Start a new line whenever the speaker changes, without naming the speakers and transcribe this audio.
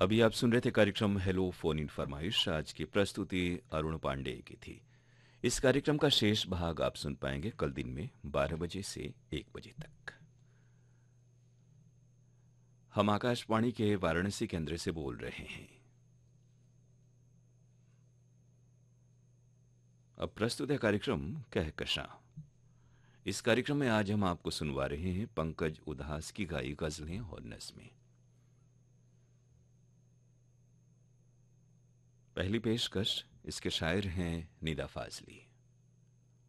अभी आप सुन रहे थे कार्यक्रम हेलो फोन इन फरमाइश। आज की प्रस्तुति अरुण पांडे की थी। इस कार्यक्रम का शेष भाग आप सुन पाएंगे कल दिन में 12 बजे से 1 बजे तक। हम आकाशवाणी के वाराणसी केंद्र से बोल रहे हैं। अब प्रस्तुत है कार्यक्रम कहकशां। इस कार्यक्रम में आज हम आपको सुनवा रहे हैं पंकज उधास की गाई गजलें और नज़्में। पहली पेशकश, इसके शायर हैं निदा फाजली।